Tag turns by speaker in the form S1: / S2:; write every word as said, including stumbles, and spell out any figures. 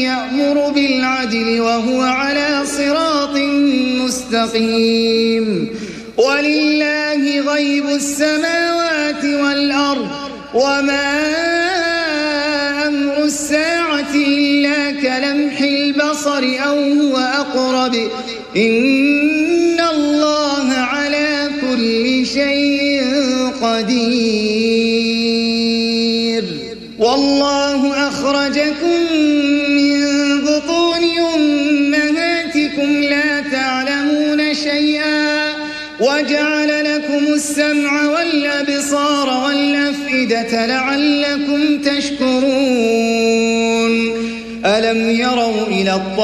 S1: يأمر بالعدل وهو على صراط مستقيم ولله غيب السماوات والأرض وما أمر الساعة إلا كلمح البصر أو هو أقرب إن الله على كل شيء قدير والله أخرجكم من بطون أمهاتكم لا تعلمون شيئا وجعل لكم السمع والأبصار والأفئدة لعلكم تشكرون ألم يروا إلى الطير